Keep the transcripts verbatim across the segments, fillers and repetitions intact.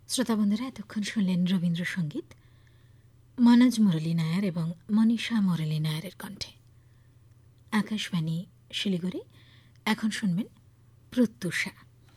শ্রোতা বন্ধুরা, এতক্ষণ শুনলেন রবীন্দ্রসঙ্গীত মনোজ মুরলী নায়ার এবং মনীষা মুরলী নায়ারের কণ্ঠে। আকাশবাণী শিলিগুড়ি। এখন শুনবেন প্রত্যুষা।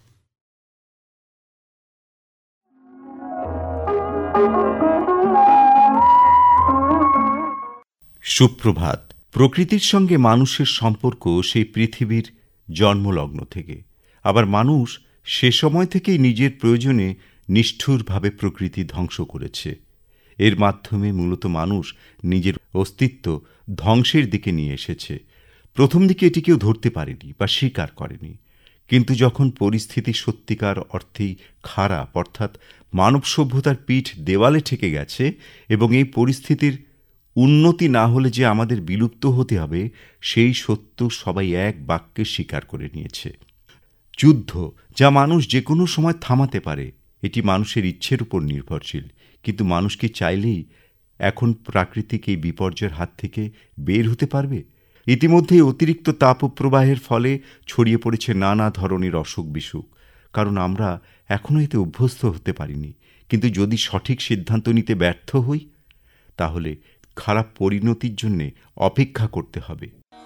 সুপ্রভাত। প্রকৃতির সঙ্গে মানুষের সম্পর্ক সেই পৃথিবীর জন্মলগ্ন থেকে। আবার মানুষ সে সময় থেকেই নিজের প্রয়োজনে নিষ্ঠুরভাবে প্রকৃতি ধ্বংস করেছে। এর মাধ্যমে মূলত মানুষ নিজের অস্তিত্ব ধ্বংসের দিকে নিয়ে এসেছে। প্রথম দিকে এটি কেউ ধরতে পারেনি বা স্বীকার করেনি, কিন্তু যখন পরিস্থিতি সত্যিকার অর্থেই খারাপ, অর্থাৎ মানব সভ্যতার পিঠ দেওয়ালে ঠেকে গেছে এবং এই পরিস্থিতির উন্নতি না হলে যে আমাদের বিলুপ্ত হতে হবে, সেই সত্য সবাই এক বাক্যে স্বীকার করে নিয়েছে। যুদ্ধ, যা মানুষ যে কোনো সময় থামাতে পারে, এটি মানুষের ইচ্ছের উপর নির্ভরশীল। কিন্তু মানুষ কি চাইলেই এখন প্রাকৃতিক এই বিপর্যয়ের হাত থেকে বের হতে পারবে? ইতিমধ্যেই অতিরিক্ত তাপপ্রবাহের ফলে ছড়িয়ে পড়েছে নানা ধরনের অসুখ বিসুখ, কারণ আমরা এখনও এতে অভ্যস্ত হতে পারিনি। কিন্তু যদি সঠিক সিদ্ধান্ত নিতে ব্যর্থ হই, তাহলে খারাপ পরিণতির জন্য অপেক্ষা করতে হবে।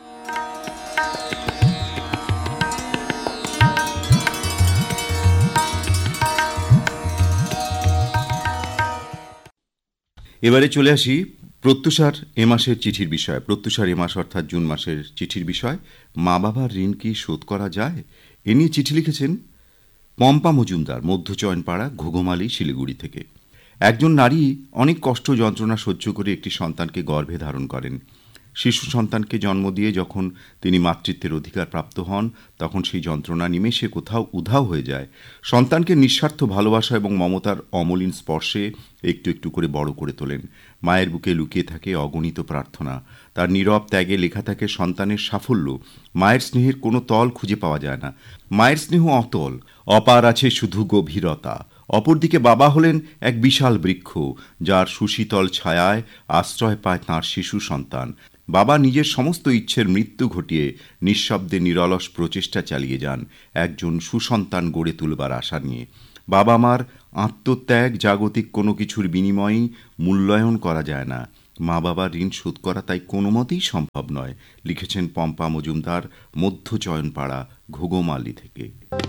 এবারে চলে আসি প্রত্যুষার এ মাসের চিঠির বিষয়। প্রত্যুষার এ মাস অর্থাৎ জুন মাসের চিঠির বিষয়, মা বাবার ঋণ কি শোধ করা যায়? এ নিয়ে চিঠি লিখেছেন পম্পা মজুমদার, মধ্যচয়নপাড়া, ঘুঘুমালি, শিলিগুড়ি থেকে। একজন নারী অনেক কষ্ট যন্ত্রণা সহ্য করে একটি সন্তানকে গর্ভে ধারণ করেন। শিশু সন্তানকে জন্ম দিয়ে যখন তিনি মাতৃত্বের অধিকার প্রাপ্ত হন, তখন সেই যন্ত্রণা নিমেষে কোথাও উধাও হয়ে যায়। সন্তানকে নিঃস্বার্থ ভালোবাসা এবং মমতার অমলিন স্পর্শে একটু একটু করে বড় করে তোলেন। মায়ের বুকে লুকিয়ে থাকে অগণিত প্রার্থনা, তার নীরব ত্যাগে লেখা থাকে সন্তানের সাফল্য। মায়ের স্নেহের কোনো তল খুঁজে পাওয়া যায় না। মায়ের স্নেহ অতল, অপার আছে শুধু গভীরতা। অপরদিকে বাবা হলেন এক বিশাল বৃক্ষ, যার সুশীতল ছায়ায় আশ্রয় পায় তাঁর শিশু সন্তান। বাবা নিজের সমস্ত ইচ্ছের মৃত্যু ঘটিয়ে নিঃশব্দে নিরলস প্রচেষ্টা চালিয়ে যান একজন সুসন্তান গড়ে তুলবার আশা নিয়ে। বাবা মার আত্মত্যাগ জাগতিক কোনো কিছুর বিনিময়েই মূল্যায়ন করা যায় না। মা বাবার ঋণ শোধ করা তাই কোনো মতেই সম্ভব নয়, লিখেছেন পম্পা মজুমদার, মধ্যচয়নপাড়া, ঘুঘুমালি থেকে।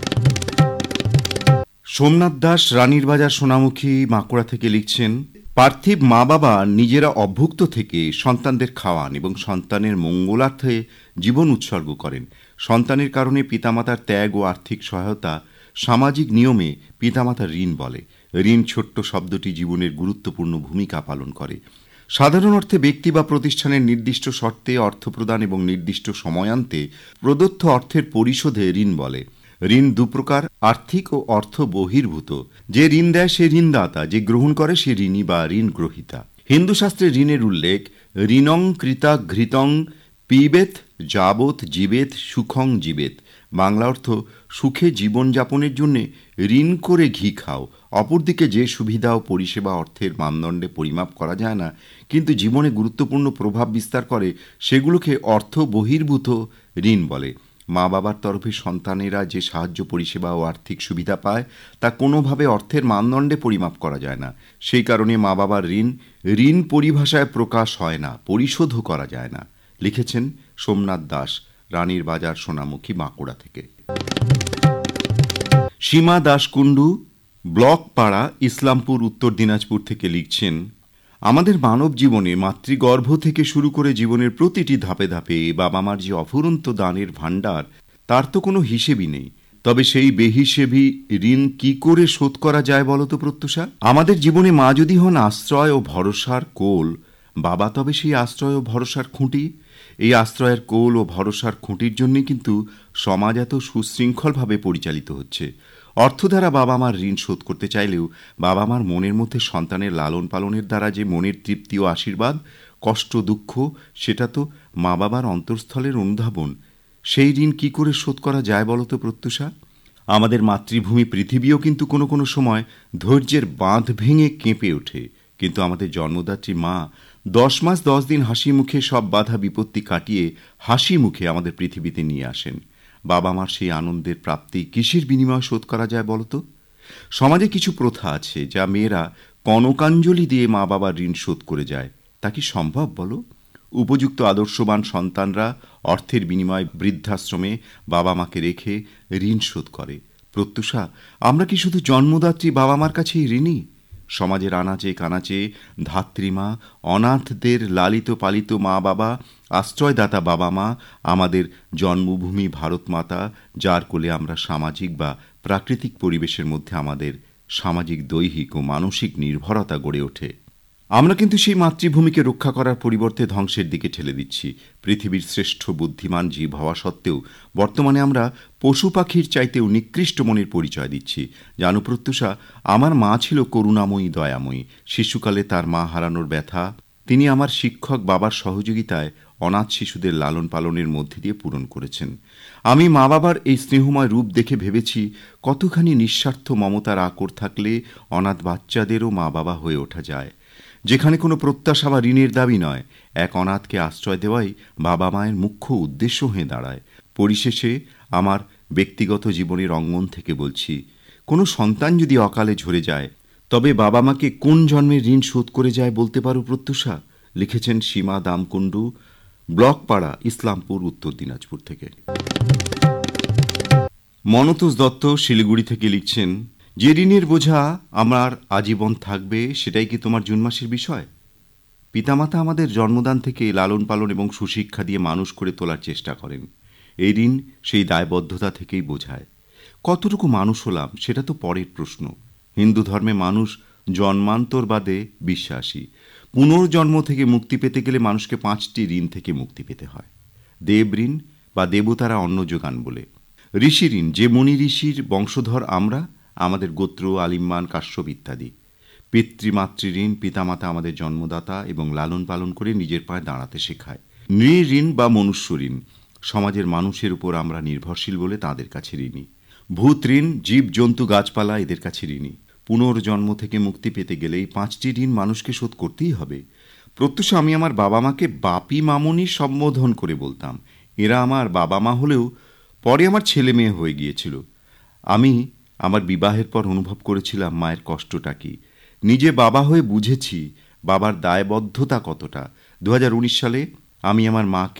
সোমনাথ দাস, রানীর বাজার, সোনামুখী, বাঁকুড়া থেকে লিখছেন, পার্থিব মা বাবা নিজেরা অভুক্ত থেকে সন্তানদের খাওয়ান এবং সন্তানের মঙ্গলার্থে জীবন উৎসর্গ করেন। সন্তানের কারণে পিতামাতার ত্যাগ ও আর্থিক সহায়তা সামাজিক নিয়মে পিতামাতার ঋণ বলে। ঋণ ছোট্ট শব্দটি জীবনের গুরুত্বপূর্ণ ভূমিকা পালন করে। সাধারণ অর্থে ব্যক্তি বা প্রতিষ্ঠানের নির্দিষ্ট শর্তে অর্থ প্রদান এবং নির্দিষ্ট সময়ান্তে প্রদত্ত অর্থের পরিশোধে ঋণ বলে। ঋণ দুপ্রকার, আর্থিক ও অর্থ বহির্ভূত। যে ঋণ দেয় সে ঋণদাতা, যে গ্রহণ করে সে ঋণী বা ঋণ গ্রহীতা। হিন্দু শাস্ত্রে ঋণের উল্লেখ ঋণং কৃতা ঘৃতং পিবেত যাবৎ জীবেত সুখং জীবেত। বাংলা অর্থ, সুখে জীবনযাপনের জন্যে ঋণ করে ঘি খাও। অপরদিকে যে সুবিধা ও পরিষেবা অর্থের মানদণ্ডে পরিমাপ করা যায় না, কিন্তু জীবনে গুরুত্বপূর্ণ প্রভাব বিস্তার করে, সেগুলোকে অর্থ বহির্ভূত ঋণ বলে। মা বাবার তরফে সন্তানেরা যে সাহায্য পরিষেবা ও আর্থিক সুবিধা পায়, তা কোনোভাবে অর্থের মানদণ্ডে পরিমাপ করা যায় না। সেই কারণে মা বাবার ঋণ ঋণ পরিভাষায় প্রকাশ হয় না, পরিশোধও করা যায় না, লিখেছেন সোমনাথ দাস, রানীর বাজার, সোনামুখী, বাঁকুড়া থেকে। সীমা দাস কুণ্ডু, ব্লক পাড়া, ইসলামপুর, উত্তর দিনাজপুর থেকে লিখছেন, আমাদের মানব জীবনে মাতৃগর্ভ থেকে শুরু করে জীবনের প্রতিটি ধাপে ধাপে বাবা মার যে অফুরন্ত দানের ভাণ্ডার, তার তো কোনো হিসেবই নেই। তবে সেই বেহিসেবি ঋণ কি করে শোধ করা যায় বলতো প্রত্যুষা? আমাদের জীবনে মা যদি হন আশ্রয় ও ভরসার কোল, বাবা তবে সেই আশ্রয় ও ভরসার খুঁটি। এই আশ্রয়ের কোল ও ভরসার খুঁটির জন্যই কিন্তু সমাজ এত সুশৃঙ্খলভাবে পরিচালিত হচ্ছে। অর্থ দ্বারা বাবা মার ঋণ শোধ করতে চাইলেও বাবা মার মনের মধ্যে সন্তানের লালন পালনের দ্বারা যে মনের তৃপ্তি ও আশীর্বাদ, কষ্ট দুঃখ, সেটা তো মা বাবার অন্তঃস্থলের অনুধাবন। সেই ঋণ কি করে শোধ করা যায় বলতো প্রত্যুষা? আমাদের মাতৃভূমি পৃথিবীও কিন্তু কোনো কোনো সময় ধৈর্যের বাঁধ ভেঙে কেঁপে ওঠে। কিন্তু আমাদের জন্মদাত্রী মা দশ মাস দশ দিন হাসি মুখে সব বাধা বিপত্তি কাটিয়ে হাসি মুখে আমাদের পৃথিবীতে নিয়ে আসেন। বাবা মার সেই আনন্দের প্রাপ্তি কিসের বিনিময়ে শোধ করা যায় বলতো? সমাজে কিছু প্রথা আছে যা মেয়েরা কনকাঞ্জলি দিয়ে মা বাবার ঋণ শোধ করে যায়। তা কি সম্ভব বলো? উপযুক্ত আদর্শবান সন্তানরা অর্থের বিনিময়ে বৃদ্ধাশ্রমে বাবা মাকে রেখে ঋণ শোধ করে। প্রত্যুষা, আমরা কি শুধু জন্মদাত্রী বাবা মার কাছেই ঋণী? সমাজের আনাচে কানাচে ধাত্রীমা, অনাথদের লালিত পালিত মা বাবা, আশ্রয়দাতা বাবা মা, আমাদের জন্মভূমি ভারত মাতা, যার কোলে আমরা সামাজিক বা প্রাকৃতিক পরিবেশের মধ্যে আমাদের সামাজিক দৈহিক ও মানসিক নির্ভরতা গড়ে ওঠে। আমরা কিন্তু সেই মাতৃভূমিকে রক্ষা করার পরিবর্তে ধ্বংসের দিকে ঠেলে দিচ্ছি। পৃথিবীর শ্রেষ্ঠ বুদ্ধিমান জীব হওয়া সত্ত্বেও বর্তমানে আমরা পশু পাখির চাইতেও নিকৃষ্ট মনের পরিচয় দিচ্ছি। জানো প্রত্যুষা, আমার মা ছিল করুণাময়ী, দয়াময়ী। শিশুকালে তার মা হারানোর ব্যথা তিনি আমার শিক্ষক বাবার সহযোগিতায় অনাথ শিশুদের লালন পালনের মধ্যে দিয়ে পূরণ করেছেন। আমি মা বাবার এই স্নেহময় রূপ দেখে ভেবেছি, কতখানি নিঃস্বার্থ মমতার আকর থাকলে অনাথ বাচ্চাদেরও মা বাবা হয়ে ওঠা যায়। যেখানে কোনো প্রত্যাশা বা ঋণের দাবি নয়, এক অনাথকে আশ্রয় দেওয়াই বাবা মায়ের মুখ্য উদ্দেশ্য হয়ে দাঁড়ায়। পরিশেষে আমার ব্যক্তিগত জীবনের অঙ্গন থেকে বলছি, কোনো সন্তান যদি অকালে ঝরে যায়, তবে বাবা মাকে কোন জন্মের ঋণ শোধ করে যায় বলতে পারো প্রত্যুষা? লিখেছেন সীমা দামকুণ্ডু, ব্লকপাড়া, ইসলামপুর, উত্তর দিনাজপুর থেকে। মনতোষ দত্ত শিলিগুড়ি থেকে লিখছেন, যে ঋণের বোঝা আমার আজীবন থাকবে সেটাই কি তোমার জুন মাসের বিষয়? পিতামাতা আমাদের জন্মদান থেকে লালন পালন এবং সুশিক্ষা দিয়ে মানুষ করে তোলার চেষ্টা করেন। এই ঋণ সেই দায়বদ্ধতা থেকেই বোঝায়। কতটুকু মানুষ হলাম সেটা তো পরের প্রশ্ন। হিন্দু ধর্মে মানুষ জন্মান্তরবাদে বিশ্বাসী। পুনর্জন্ম থেকে মুক্তি পেতে গেলে মানুষকে পাঁচটি ঋণ থেকে মুক্তি পেতে হয়। দেব ঋণ বা দেবতারা অন্ন যোগান বলে। ঋষি ঋণ, যে মুনি ঋষির বংশধর আমরা, আমাদের গোত্র, আলিম্মান, কাশ্যপ ইত্যাদি। পিতৃমাতৃ ঋণ, পিতামাতা আমাদের জন্মদাতা এবং লালন পালন করে নিজের পায়ে দাঁড়াতে শেখায়। নৃ ঋণ বা মনুষ্য ঋণ, সমাজের মানুষের উপর আমরা নির্ভরশীল বলে তাদের কাছে ঋণী। ভূত ঋণ, জীব জন্তু গাছপালা এদের কাছে ঋণী। পুনর্জন্ম থেকে মুক্তি পেতে গেলে এই পাঁচটি ঋণ মানুষকে শোধ করতেই হবে। প্রত্যুষ আমি আমার বাবা মাকে বাপি মামুনি সম্বোধন করে বলতাম। এরা আমার বাবা মা হলেও পরে আমার ছেলে মেয়ে হয়ে গিয়েছিল। আমি আমার বিবাহের পর অনুভব করেছিলাম মায়ের কষ্টটা কি। নিজে বাবা হয়ে বুঝেছি বাবার দায়বদ্ধতা কতটা। দু হাজার উনিশ সালে আমি আমার মাকে